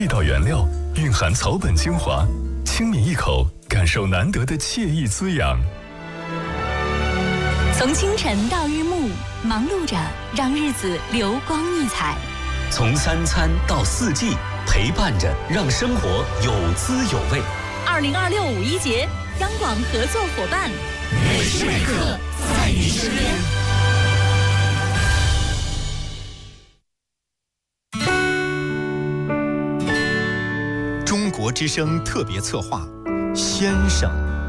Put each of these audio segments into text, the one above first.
味道原料蕴含草本精华，轻抿一口，感受难得的惬意滋养。 从清晨到日暮，忙碌着让日子流光溢彩； 从三餐到四季，陪伴着让生活有滋有味。 2026五一节，央广合作伙伴， 每时每刻在你身边。 中国之声特别策划，先生。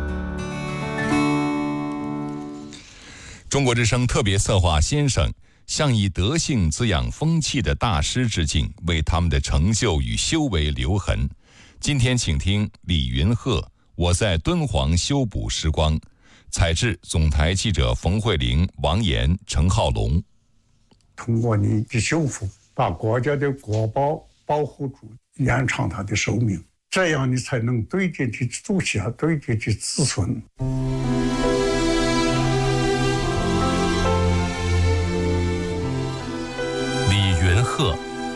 中国之声特别策划先生，向以德性滋养风气的大师致敬，为他们的成就与修为留痕。今天请听李云鹤，我在敦煌修补时光。采制总台记者冯慧玲、王岩、陈浩龙。 通过你的修复，把国家的国宝保护住，延长它的寿命，这样你才能对接的祖先，对接的子孙。 李云鹤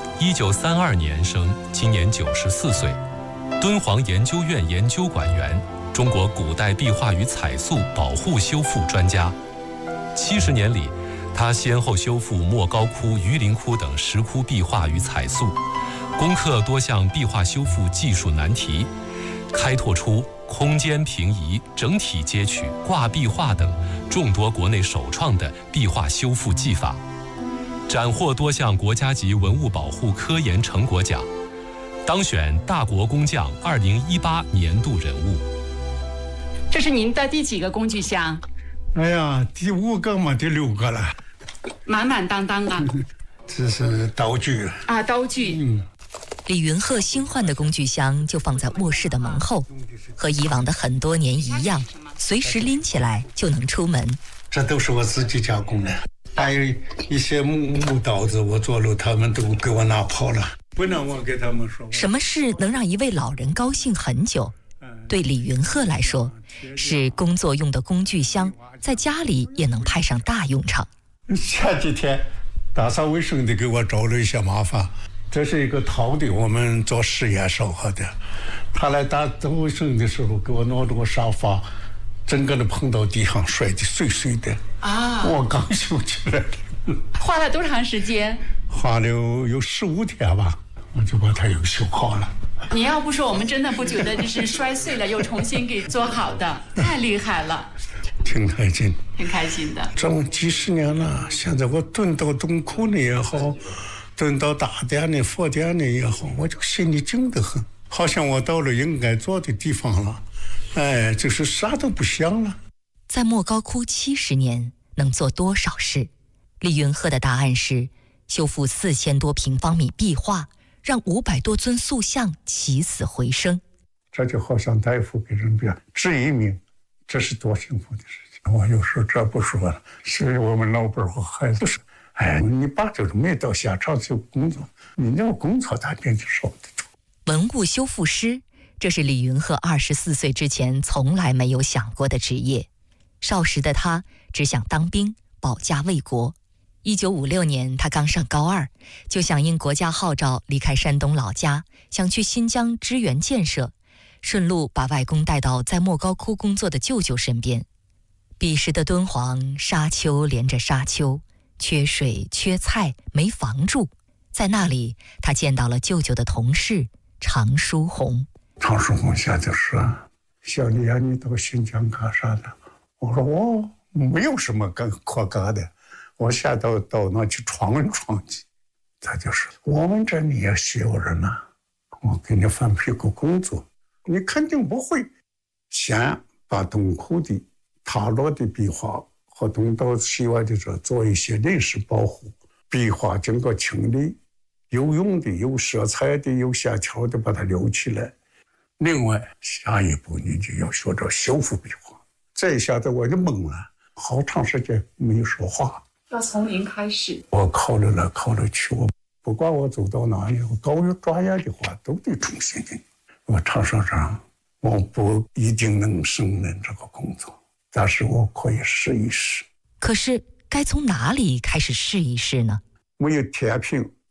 ，1932年生，今年94岁，敦煌研究院研究馆员，中国古代壁画与彩塑保护修复专家。70年里，他先后修复莫高窟、榆林窟等石窟壁画与彩塑，攻克多项壁画修复技术难题，开拓出空间平移、整体接取、挂壁画等众多国内首创的壁画修复技法，斩获多项国家级文物保护科研成果奖，当选大国工匠2018年度人物。 这是您的第几个工具箱？ 哎呀，第5个嘛，第6个了， 满满当当啊！ 这是道具啊，刀具。 李云鹤新换的工具箱就放在卧室的门后，和以往的很多年一样，随时拎起来就能出门。 这都是我自己加工的，还有一些木刀子，我做了，他们都给我拿跑了，不能我给他们说。 什么事能让一位老人高兴很久？对李云鹤来说，是工作用的工具箱，在家里也能派上大用场。 前几天打扫卫生的给我找了一些麻烦，这是一个陶的，我们做实验烧好的。他来打扫卫生的时候，给我挪着个沙发，整个的碰到地上，摔得碎碎的啊！我刚修起来的。 花了多长时间？ 花了有15天吧，我就把它又修好了。 你要不说，我们真的不觉得这是摔碎了又重新给做好的，太厉害了。 挺开心， 挺开心的。 这么几十年了，现在我蹲到洞窟里也好，蹲到大殿里、佛殿里也好，我就心里静得很，好像我到了应该做的地方了。哎，就是啥都不想了。 在莫高窟70年，能做多少事？李云鹤的答案是修复4000多平方米壁画，让500多尊塑像起死回生。 这就好像大夫给人家治一命，这是多幸福的事情。我有时候这不说了，所以我们老伴和孩子说：“哎，你爸就是没到现场去工作，你那个工作他年纪少得多。” 文物修复师，这是李云鹤24岁之前从来没有想过的职业。少时的他只想当兵，保家卫国。1956年，他刚上高2，就响应国家号召离开山东老家，想去新疆支援建设，顺路把外公带到在莫高窟工作的舅舅身边。彼时的敦煌，沙丘连着沙丘，缺水缺菜，没房住。在那里，他见到了舅舅的同事常书鸿。 常书鸿现在说：“小李啊，你到新疆干啥的？”我说：“我没有什么可干的。”我下到那去闯一闯去，他就说：“我们这里也需要人呐，我给你分配个工作，你肯定不会。先把洞窟的塌落的壁画和东到西外的这做一些临时保护，壁画经过清理，有用的、有色彩的、有线条的，把它留起来。另外，下一步你就要学着修复壁画。这一下子我就懵了，好长时间没有说话。” 要从零开始。 我考虑来考虑去，我不管我走到哪里，我高于专业的话都得重新的。我常说这，我不一定能胜任这个工作，但是我可以试一试。 可是该从哪里开始试一试呢？ 没有天平，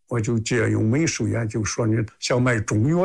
我就借用美术研究说，你想卖中药